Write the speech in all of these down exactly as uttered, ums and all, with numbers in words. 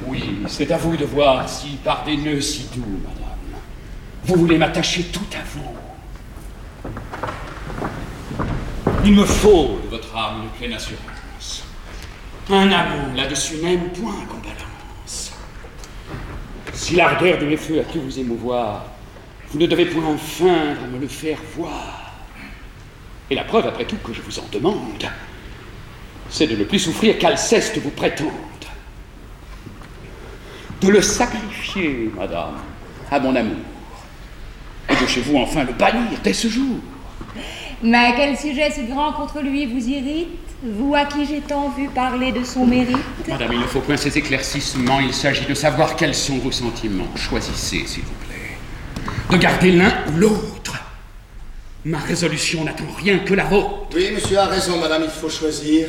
Oui, c'est à vous de voir si, par des nœuds si doux, madame, vous voulez m'attacher tout à vous. Il me faut de votre âme une pleine assurance. Un amour là-dessus n'aime point qu'on balance. Si l'ardeur de mes feux a pu vous émouvoir, vous ne devez point feindre à me le faire voir. Et la preuve, après tout, que je vous en demande, c'est de ne plus souffrir qu'Alceste vous prétende. De le sacrifier, madame, à mon amour. Et de chez vous, enfin, le bannir dès ce jour. Mais quel sujet si grand contre lui vous irrite, vous à qui j'ai tant vu parler de son mérite? Madame, il ne faut point ces éclaircissements, il s'agit de savoir quels sont vos sentiments. Choisissez, s'il vous plaît, de garder l'un ou l'autre. Ma résolution n'attend rien que la vôtre. Oui, monsieur a raison, madame, il faut choisir.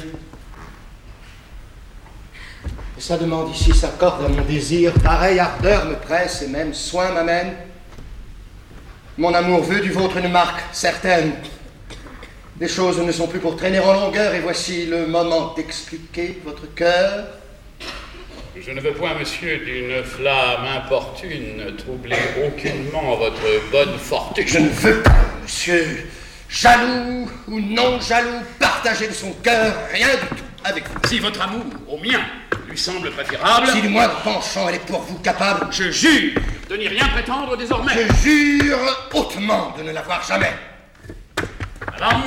Et sa demande ici s'accorde à mon désir. Pareille ardeur me presse et même soin m'amène. Mon amour veut du vôtre une marque certaine. Les choses ne sont plus pour traîner en longueur, et voici le moment d'expliquer votre cœur. Je ne veux point, monsieur, d'une flamme importune troubler aucunement votre bonne fortune. Je ne veux pas, monsieur, jaloux ou non jaloux, partager de son cœur rien du tout avec vous. Si votre amour au mien lui semble préférable... Si du moindre penchant elle est pour vous capable... Je jure de n'y rien prétendre désormais. Je jure hautement de ne l'avoir jamais. Madame,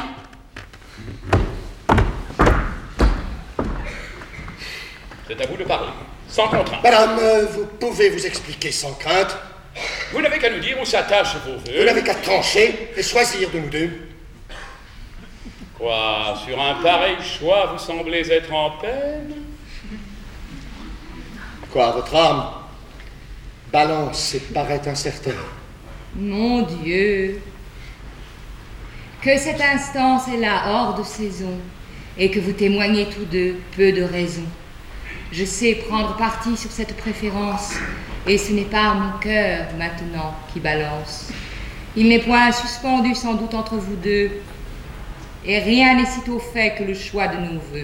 c'est à vous de parler, sans contrainte. Madame, euh, vous pouvez vous expliquer sans crainte. Vous n'avez qu'à nous dire où s'attachent vos vœux. Vous n'avez qu'à trancher et choisir de nous deux. Quoi, sur un pareil choix, vous semblez être en peine? Quoi, votre âme balance et paraît incertaine. Mon Dieu, que cette instance est là hors de saison, et que vous témoignez tous deux peu de raison. Je sais prendre parti sur cette préférence, et ce n'est pas mon cœur maintenant qui balance. Il n'est point suspendu sans doute entre vous deux, et rien n'est sitôt fait que le choix de nos vœux.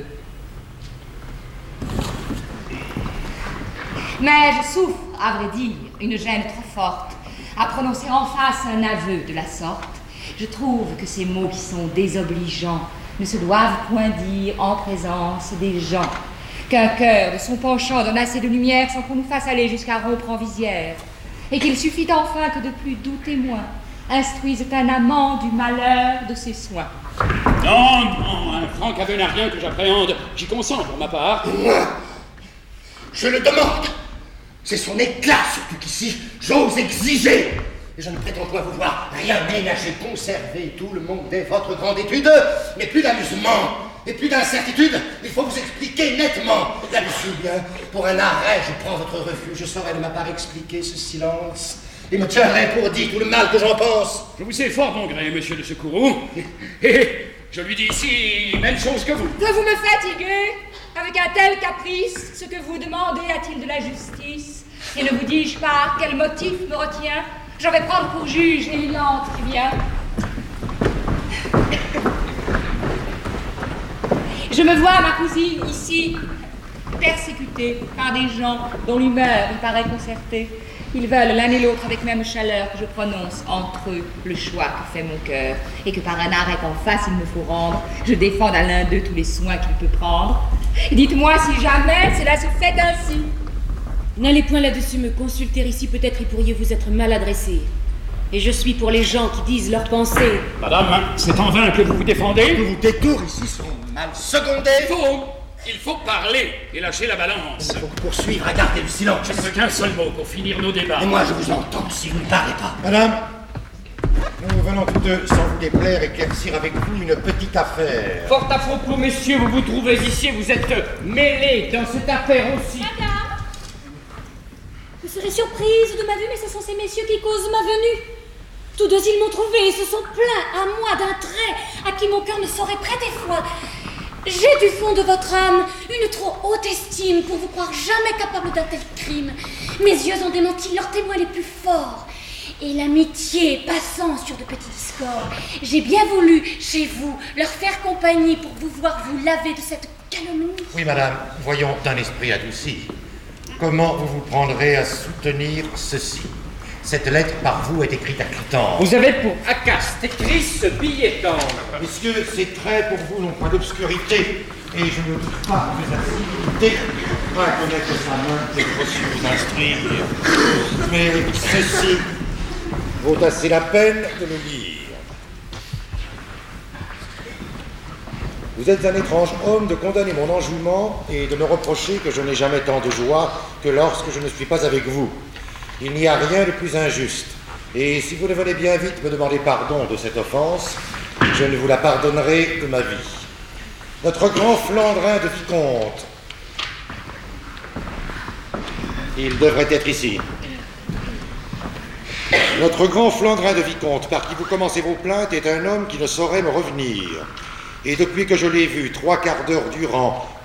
Mais je souffre, à vrai dire, une gêne trop forte à prononcer en face un aveu de la sorte. Je trouve que ces mots qui sont désobligeants ne se doivent point dire en présence des gens, qu'un cœur de son penchant donne assez de lumière sans qu'on nous fasse aller jusqu'à rompre en visière, et qu'il suffit enfin que de plus doux témoins instruisent un amant du malheur de ses soins. Non, non, un franc aveu n'a rien que j'appréhende. J'y consens pour ma part. Moi, je le demande. C'est son éclat, surtout qu'ici, j'ose exiger. Et je ne prétends point vous voir rien ménager, conserver tout le monde est votre grande étude, mais plus d'amusement et plus d'incertitude. Il faut vous expliquer nettement. Là-dessus, bien, pour un arrêt, je prends votre refus. Je saurai de ma part expliquer ce silence et me tiendrai pour dit tout le mal que j'en pense. Je vous sais fort bon gré, monsieur de Secourou. Et je lui dis ici même chose que vous. Que vous me fatiguez avec un tel caprice. Ce que vous demandez a-t-il de la justice? Et ne vous dis-je pas quel motif me retient? J'en vais prendre pour juge et il entre qui vient. Je me vois, ma cousine, ici, persécutée par des gens dont l'humeur me paraît concertée. Ils veulent l'un et l'autre avec même chaleur que je prononce entre eux le choix que fait mon cœur, et que par un arrêt qu'en face il me faut rendre, je défende à l'un d'eux tous les soins qu'il peut prendre. Dites-moi si jamais cela se fait ainsi. N'allez point là-dessus me consulter ici, peut-être y pourriez vous être mal adressé. Et je suis pour les gens qui disent leurs pensées. Madame, c'est en vain que vous vous défendez. Tous vos détours ici sont mal secondés. Il faut, il faut parler et lâcher la balance. Il faut poursuivre à garder le silence. Je ne veux qu'un seul mot pour finir nos débats. Et moi, je vous entends si vous ne parlez pas. Madame, nous venons tous deux, sans vous déplaire, éclaircir avec vous une petite affaire. Fort à propos, messieurs, vous vous trouvez ici, vous êtes mêlés dans cette affaire aussi. Madame, vous serez surprise de ma vue, mais ce sont ces messieurs qui causent ma venue. Tous deux, ils m'ont trouvé et se sont plaints à moi d'un trait à qui mon cœur ne saurait prêter foi. J'ai du fond de votre âme une trop haute estime pour vous croire jamais capable d'un tel crime. Mes yeux ont démenti leurs témoins les plus forts. Et l'amitié passant sur de petits discords, j'ai bien voulu, chez vous, leur faire compagnie pour vous voir vous laver de cette calomnie. Oui, madame, voyons d'un esprit adouci. comment vous vous prendrez à soutenir ceci? Cette lettre par vous est écrite à quittance. Vous avez pour Acaste écrit ce billet tendre. Messieurs, ces traits pour vous n'ont point d'obscurité, et je ne doute pas que sa civilité va connaître sa main peut reçu vous instruire. Mais ceci vaut assez la peine de le lire. Vous êtes un étrange homme de condamner mon enjouement et de me reprocher que je n'ai jamais tant de joie que lorsque je ne suis pas avec vous. Il n'y a rien de plus injuste. Et si vous ne venez bien vite me demander pardon de cette offense, je ne vous la pardonnerai de ma vie. Notre grand Flandrin de vicomte. Il devrait être ici. Notre grand Flandrin de vicomte, par qui vous commencez vos plaintes, est un homme qui ne saurait me revenir. Et depuis que je l'ai vu trois quarts d'heure durant